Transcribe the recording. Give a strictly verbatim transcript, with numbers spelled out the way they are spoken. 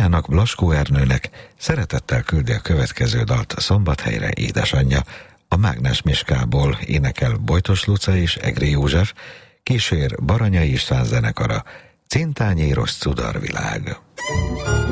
fiának, Blaskó Ernőnek szeretettel küldi a következő dalt Szombathelyre édesanyja. A Mágnes Miskából énekel Bojtos Luca és Egri József, kísér Baranyai István zenekara, Cintányéros cudarvilág.